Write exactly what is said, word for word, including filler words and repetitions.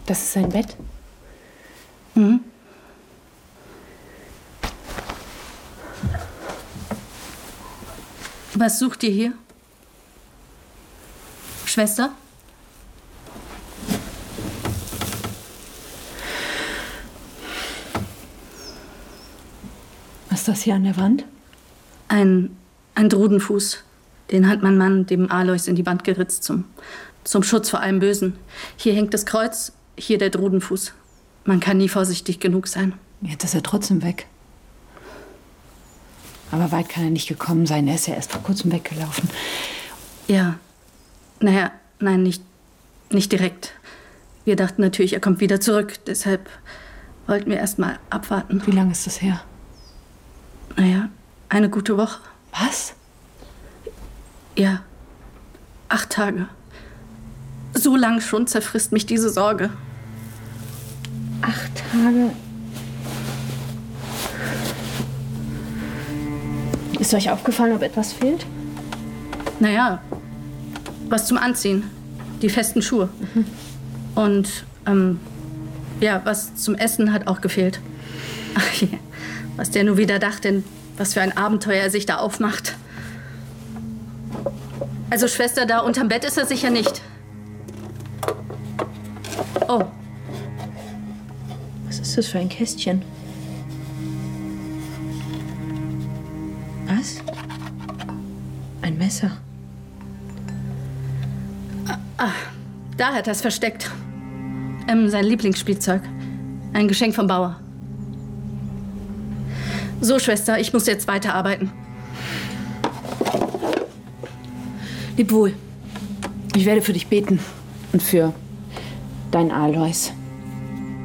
Das ist sein Bett? Mhm. Was sucht ihr hier? Schwester? Was ist das hier an der Wand? Ein, ein Drudenfuß. Den hat mein Mann dem Alois in die Wand geritzt zum, zum Schutz vor allem Bösen. Hier hängt das Kreuz, hier der Drudenfuß. Man kann nie vorsichtig genug sein. Jetzt ist er trotzdem weg. Aber weit kann er nicht gekommen sein. Er ist ja erst vor kurzem weggelaufen. Ja. Naja, nein, nicht, nicht direkt. Wir dachten natürlich, er kommt wieder zurück. Deshalb wollten wir erst mal abwarten. Wie lange ist das her? Naja, eine gute Woche. Was? Ja. Acht Tage. So lang schon zerfrisst mich diese Sorge. Acht Tage? Ist euch aufgefallen, ob etwas fehlt? Naja, was zum Anziehen. Die festen Schuhe. Mhm. Und, ähm, ja, was zum Essen hat auch gefehlt. Ach je, was der nur wieder dachte, was für ein Abenteuer er sich da aufmacht. Also, Schwester, da unterm Bett ist er sicher nicht. Oh. Was ist das für ein Kästchen? Was? Ein Messer. Ah, da hat er es versteckt. Ähm, sein Lieblingsspielzeug. Ein Geschenk vom Bauer. So, Schwester, ich muss jetzt weiterarbeiten. Leb wohl. Ich werde für dich beten. Und für dein Alois.